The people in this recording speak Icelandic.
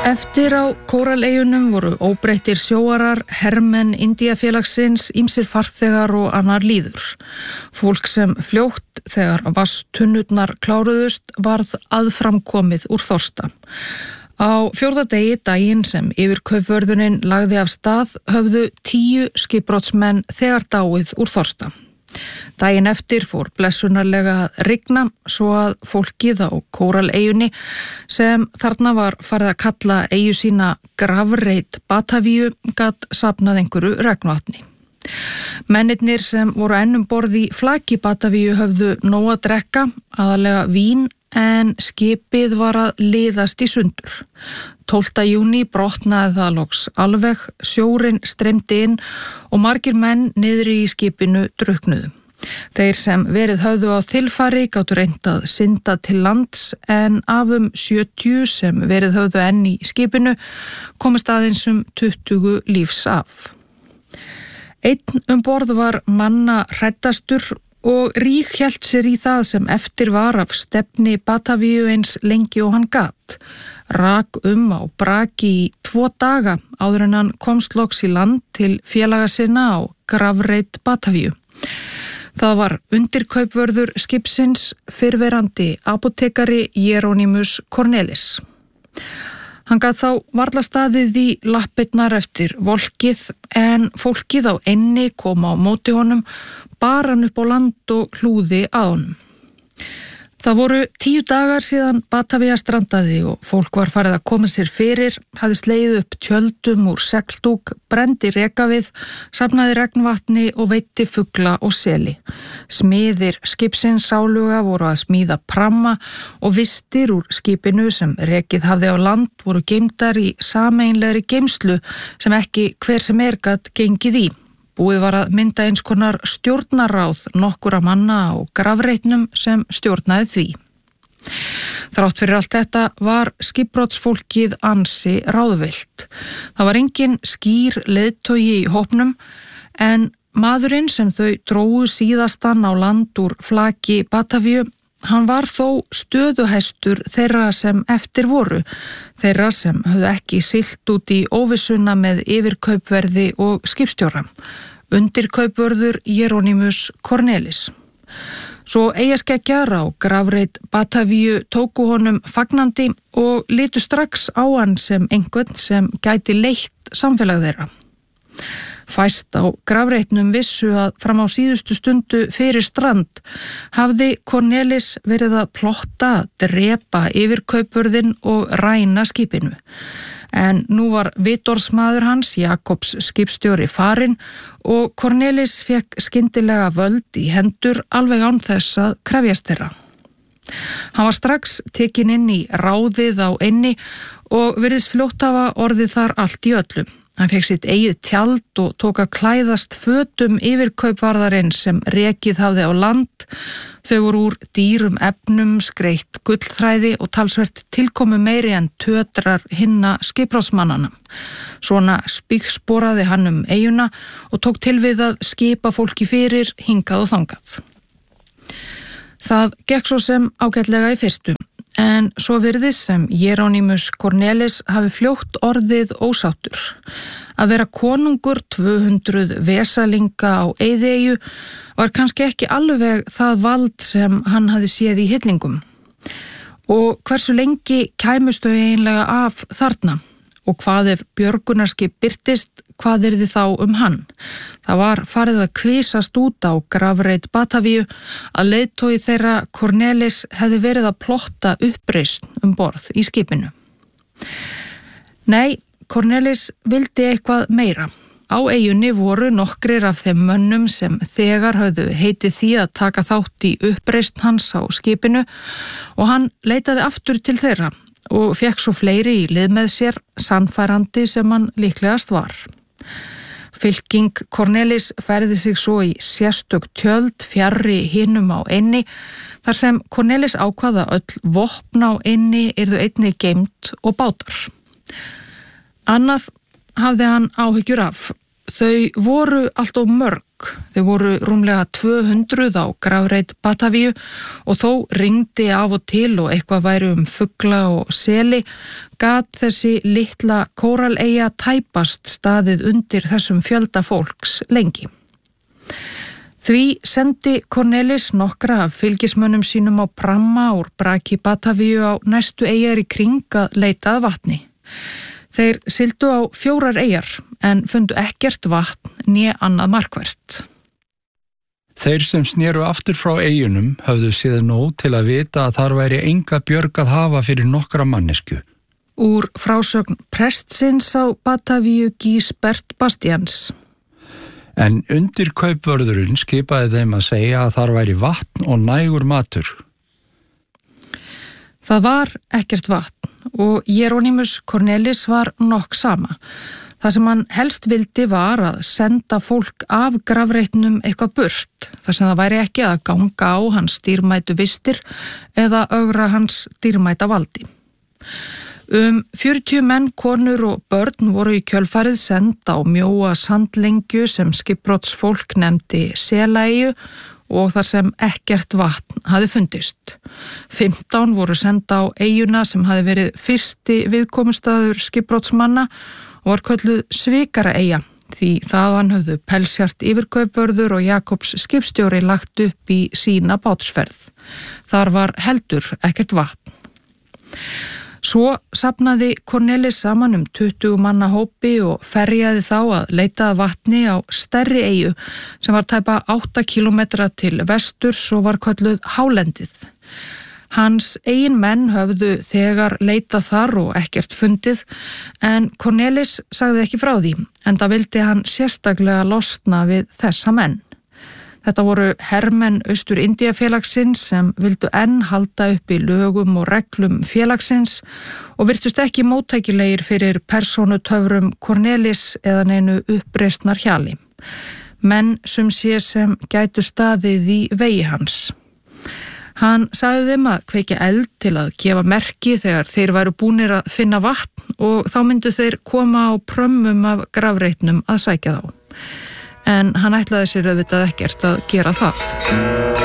Eftir á Kóraleyjunum voru óbreyttir sjóarar, hermenn Indíafélagsins, ýmsir farþegar og annar líður. Fólk sem fljótt þegar vatnstunnurnar kláruðust varð aðframkomið úr þorsta. Á 4. degi, daginn sem yfirkaupvörðunin lagði af stað, höfðu 10 skipbrotsmenn þegar dáið úr þorsta. Daginn eftir fór blessunarlega að rigna svo að fólkið á Kóraleyjunni sem þarna var farið að kalla eyju sína Gravreit Batavíu gat safnað einhverju regnvatni. Mennirnir sem voru enn um borð í flaki Batavíu höfðu nóg að drekka, aðalega vín, en skipið var að liðast í sundur. 12. júní brotnaði það loks alveg, sjórinn streymdi inn og margir menn niðri í skipinu drukknuðu. Þeir sem verið höfðu á þilfari gátu reynt að synda til lands en af 70 sem verið höfðu enn í skipinu komist aðeins 20 lífs af. Einn um borð var manna hræddastur og ríghélt sér í það sem eftir var af stefni Batavíu eins lengi og hann gat. Rak á braki í 2 daga áður en hann komst loks í land til félaga sinna á Gravreit Batavíu. Það var undirkaupvörður skipsins, fyrrverandi apótekari Jeronimus Cornelis. Hann gat þá varla staðið í lappirnar eftir volkið en fólkið á eynni kom á móti honum, bar hann upp á land og hlúði að honum. Það voru 10 dagar síðan Batavía strandaði og fólk var farið að koma sér fyrir, hafði slegið upp tjöldum úr segldúk, brendi rekavið, safnaði regnvatni og veitti fugla og seli. Smiðir skipsins sáluga voru að smíða pramma og vistir úr skipinu sem rekið hafði á land voru geymdar í sameiginlegri geymslu sem ekki hver sem gat gengið í. Búið var að mynda eins konar stjórnarráð nokkura manna á Gravreitnum sem stjórnaði því. Þrátt fyrir allt þetta var skipbrotsfólkið ansi ráðvillt. Það var engin skýr leiðtogi í hópnum en maðurinn sem þau drógu síðastan á land úr flaki Batavíu, hann var þó stöðuhestur þeirra sem eftir voru, þeirra sem höfðu ekki siglt út í óvissuna með yfirkaupverði og skipstjóra, undirkaupvörður Jeronimus Cornelis. Svo eyjaskeggjar á Gravreit Batavíu tóku honum fagnandi og litu strax á hann sem einhvern sem gæti leitt samfélag þeirra. Fæst á Gravreitnum vissu að fram á síðustu stundu fyrir strand hafði Cornelis verið að plotta að drepa yfirkaupvörðinn og ræna skipinu. En nú var vitorðsmaður hans, Jakobs skipstjóri farinn og Cornelis fekk skyndilega völd í hendur alveg án þess að krefjast þeirra. Hann var strax tekinn inn í ráðið á eynni og virðist fljótt hafa orðið þar allt í öllum. Hann fekk sitt eigið tjald og tók að klæðast fötum yfirkaupvarðarins sem rekið hafði á land. Þau voru úr dýrum efnum, skreytt gullþræði og talsvert tilkomu meiri en tötrar hinna skipbrotsmannanna. Svona spígsporaði hann eyjuna og tók til við að skipa fólki fyrir hingað og þangað. Það gekk svo sem ágætlega í fyrstu. En svo virðist sem Jeronimus Cornelis hafi fljótt orðið ósáttur. Að vera konungur 200 vesalinga á eyðieyju var kannski ekki alveg það vald sem hann hafi séð í hillingum. Og hversu lengi kæmust þau eiginlega af þarna? Og hvað ef björgunarskip birtist, hvað yrði þá hann? Það var farið að kvisast út á Gravreit Batavíu að leiðtogi þeirra Cornelis hefði verið að plotta uppreisn borð í skipinu. Nei, Cornelis vildi eitthvað meira. Á eyjunni voru nokkrir af þeim mönnum sem þegar höfðu heitið því að taka þátt í uppreisn hans á skipinu og hann leitaði aftur til þeirra og fekk svo fleiri í lið með sér, sannfærandi sem hann líklegast var. Fylking Cornelis færði sig svo í sérstök tjöld fjarri hinum á eynni, þar sem Cornelis ákvaða öll vopn á eynni yrðu einnig geymd og bátar. Annað hafði hann áhyggjur af. þau voru allt of mörg. Þau voru rúmlega 200 á grafreit Batavíu og þó ringdi af og til og eitthvað væri fugla og seli, gat þessi litla kóraleyja tæpast staðið undir þessum fjölda fólks lengi. Því sendi Cornelis nokkra af fylgismönnum sínum á pramma úr braki Batavíu á næstu eyjar í kring að leita að vatni. Þeir sigldu á 4 eyjar en fundu ekkert vatn né annað markvert. Þeir sem sneru aftur frá eyjunum höfðu séð nóg til að vita að þar væri enga björg að hafa fyrir nokkra mannesku. Úr frásögn prestsins á Batavíu Gisbert Bastians. En undirkaupvörðurinn skipaði þeim að segja að þar væri vatn og nægur matur. Það var ekkert vatn og Jeronimus Cornelis var nokk sama. Það sem hann helst vildi var að senda fólk af grafreitnum eitthvað burt, þar sem það væri ekki að ganga á hans dýrmætu vistir eða ögra hans dýrmæta valdi. 40 menn, konur og börn voru í kjölfarið send á mjóa sandlengju sem skipbrotsfólk nefndi Selaeyju og þar sem ekkert vatn hafi fundist. 15 voru senda á eyjuna sem hafi verið fyrsti viðkomustaður skipbrotsmanna og var kölluð Svikaraeyja því þaðan höfðu Pelsjart yfirkaupvörður og Jakobs skipstjóri lagt upp í sína bátsferð. Þar var heldur ekkert vatn. Svo safnaði Cornelis saman 20 manna hópi og ferjaði þá að leita að vatni á stærri eyju sem var tæpa 8 kilometra til vesturs og var kölluð Hálendið. Hans eigin menn höfðu þegar leitað þar og ekkert fundið en Cornelis sagði ekki frá því enda vildi hann sérstaklega losna við þessa menn. Þetta voru hermenn Austur-Indíafélagsins sem vildu enn halda upp í lögum og reglum félagsins og virtust ekki móttækilegir fyrir persónutöfrum Cornelis eða neinu uppreisnar hjali. Menn sem gætu staðið í vegi hans. Hann sagði þeim að kveikja eld til að gefa merki þegar þeir væru búnir að finna vatn og þá myndu þeir koma á prömmum af grafreitnum að sækja þá. En hann ætlaði sér auðvitað ekkert að gera það.